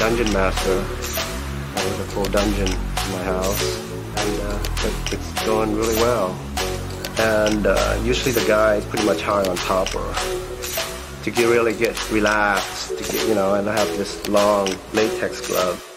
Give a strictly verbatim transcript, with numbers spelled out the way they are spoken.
dungeon master. I have a full dungeon in my house, and uh, it, it's going really well. And uh, usually the guy is pretty much hard on top, or to get really get relaxed, to get, you know, and I have this long latex glove.